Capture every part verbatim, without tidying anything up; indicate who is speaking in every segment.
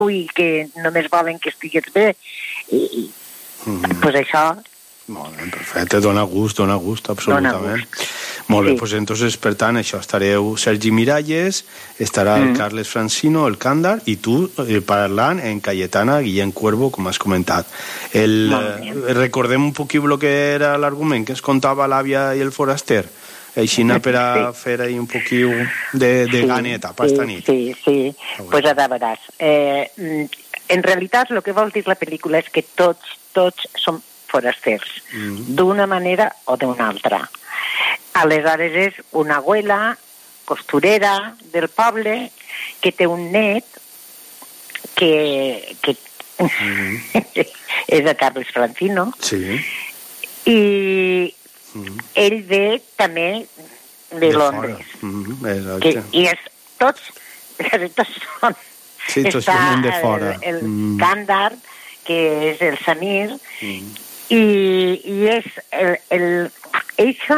Speaker 1: i que només volen que estigués bé. I, mm. pues això...
Speaker 2: Molt bé, perfecte, dona gust, dona gust, absolutament. Dona gust. Molt bé, sí. Pues entonces, per tant, això, estareu Sergi Miralles, estarà mm. el Carles Francino, el Càndar, i tu eh, parlant en Cayetana Guillem Cuervo, com has comentat. El, eh, recordem un poquil el que era l'argument que es contava l'àvia i el foraster, així per a sí. fer ahí un poquil de, de sí, ganeta per esta nit.
Speaker 1: Sí, sí, sí. Pues ara veuràs. Eh, en realitat, el que vol dir la pel·lícula és que tots, tots som forasters, mm. d'una manera o d'una altra. Aleshores és una abuela costurera del poble que té un net que, que mm. és de Carles Francino,
Speaker 2: sí.
Speaker 1: i mm. ell ve també de, de Londres.
Speaker 2: Mm.
Speaker 1: Que, I és tots, tots són...
Speaker 2: Sí, tots són de fora.
Speaker 1: El, el mm. Càndar, que és el Samir, mm. i, i és el, el, això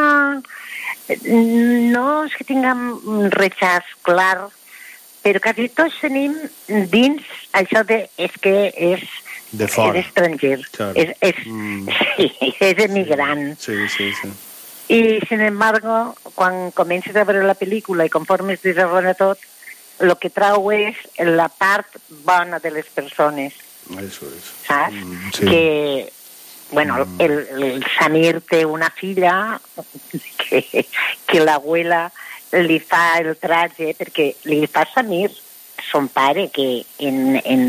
Speaker 1: no és que tinguem un rechaç clar, però quasi tots tenim dins això de és que és,
Speaker 2: de fora.
Speaker 1: És estranger, claro. és, és, mm. sí, és emigrant.
Speaker 2: Sí, sí, sí.
Speaker 1: I, sin embargo, quan comences a veure la pel·lícula i conforme es desenvolupa tot, el que trau és la part bona de les persones.
Speaker 2: Eso és.
Speaker 1: Saps?
Speaker 2: Mm, sí.
Speaker 1: Que bueno, el, el Samir té una filla que, que l'abuela li fa el traje perquè li fa Samir, son pare, que en, en,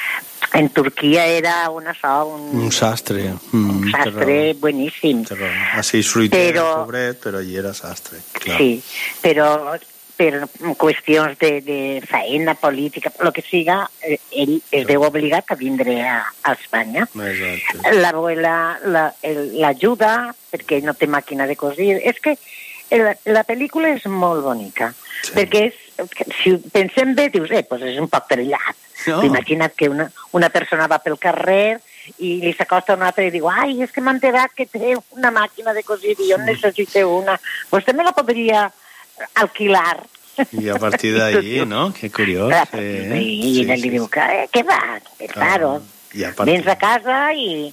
Speaker 1: en Turquia era una so, un,
Speaker 2: un sastre. Mm,
Speaker 1: un sastre bueníssim.
Speaker 2: Así fruiter, però, pobret, però allí era sastre. Clar.
Speaker 1: Sí, però per qüestions de, de faena política, el que siga, ell es veu obligat a vindre a, a Espanya.
Speaker 2: Exacte.
Speaker 1: L'abuela l'ajuda perquè ell no té màquina de cosir. És que la, la pel·lícula és molt bonica, sí. perquè és, si pensem bé, dius, eh, pues és un poc perillat. No. Imagina't que una, una persona va pel carrer i li s'acosta una altra i diu, ai, és que m'ha enterat que té una màquina de cosir i jo necessito una. Pues també la podria alquilar.
Speaker 2: I a partir d'ahí, no? Que curiós.
Speaker 1: Eh? I sí, li sí, diu, que, eh, què va? Claro. Ah, partir... Vens a casa i,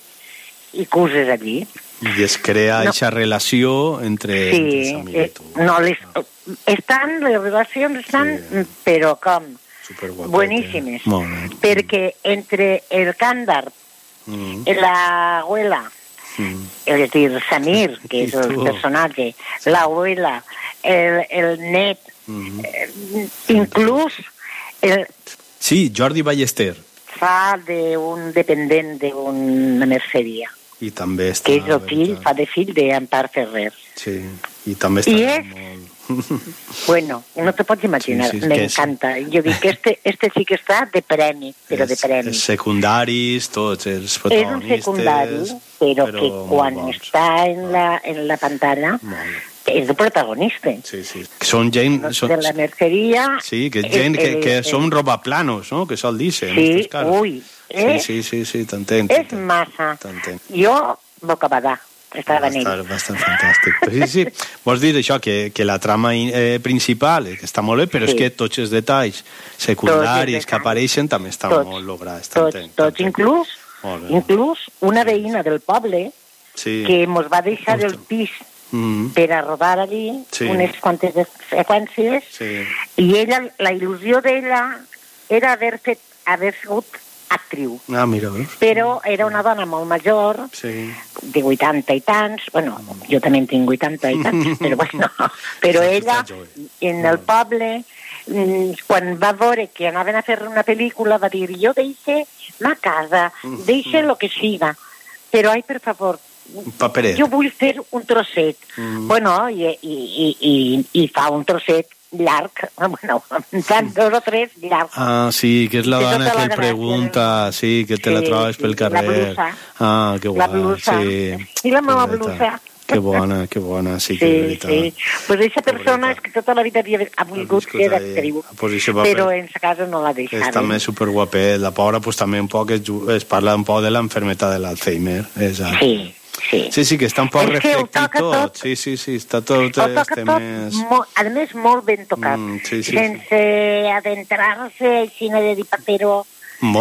Speaker 1: i coses allí.
Speaker 2: I es crea aquesta no. relació entre,
Speaker 1: sí,
Speaker 2: entre Samir i tu.
Speaker 1: No, les, estan, les relacions estan, sí. però com? Bueníssimes. Perquè entre el Càndar, mm. l'abuela, mm. és a dir, Samir, que és el personatge, l'abuela, el, el net, mm-hmm. eh, inclús el...
Speaker 2: Sí, Jordi Ballester
Speaker 1: fa d'un dependent d'una merceria
Speaker 2: i també està,
Speaker 1: que és el fill, fa de fill d'Ampar Ferrer.
Speaker 2: Sí, i també està
Speaker 1: I és molt... bueno, no te pots imaginar, sí, sí, m'encanta és... jo dic que este, este sí que està de premi, però
Speaker 2: és,
Speaker 1: de premi
Speaker 2: els secundaris, tots els protagonistes
Speaker 1: és un secundari, però, però que quan està en la, en la pantalla molt. És el protagonista.
Speaker 2: Sí, sí. Són gent... Són...
Speaker 1: De la merceria...
Speaker 2: Sí, que és gent el, que, que el, són robaplanos, no? Que sol dir-se.
Speaker 1: Sí, ui.
Speaker 2: Eh? Sí, sí, sí, sí, t'entenc.
Speaker 1: És massa. Jo, bocabadà, estava en ell.
Speaker 2: Bastant, bastant fantàstic. Però sí, sí, vols dir això, que, que la trama eh, principal que està molt bé, però sí. és que tots els detalls secundaris que apareixen també estan tots, molt lograts.
Speaker 1: Tots, tots, inclús, inclús una veïna del poble
Speaker 2: sí.
Speaker 1: que mos va deixar el pis Mm. per a rodar allí sí. unes quantes seqüències sí. i ella, la il·lusió d'ella era haver fet haver sigut actriu.
Speaker 2: Ah, mira, veus?
Speaker 1: Però era una dona molt major,
Speaker 2: sí.
Speaker 1: de vuitanta i tants, bueno, jo també en tinc vuitanta i tants, però bueno, però ella, en el poble, quan va veure que anaven a fer una pel·lícula, va dir, jo deixe ma casa, deixe lo que siga, però, ai, per favor,
Speaker 2: paperet.
Speaker 1: Jo vull fer un trosset. Mm. Bueno, i, i, i, i, i fa un trosset llarg, bueno, tant dos o tres llargs.
Speaker 2: Ah, sí, que és la dona que el pregunta, sí, que te sí, la trobes pel carrer.
Speaker 1: La blusa.
Speaker 2: Ah, que guai.
Speaker 1: La blusa.
Speaker 2: Sí.
Speaker 1: I la meva blusa.
Speaker 2: Que bona, que bona, sí, que
Speaker 1: sí, sí. Pues aquesta persona és que tota la vida havia ha volgut ser actriu, però en sa casa no la deixava.
Speaker 2: És també superguapet. La pobra, pues també un poc es, es parla un poc de l'enfermedad de l'Alzheimer.
Speaker 1: Sí. Sí.
Speaker 2: sí, sí, que està un poc reflectit tot. tot. Sí, sí, sí, està tot...
Speaker 1: Ho toca tot, molt, a més, molt ben tocat. Mm, sí, sí, sense sí. adentrar-se així de dir, però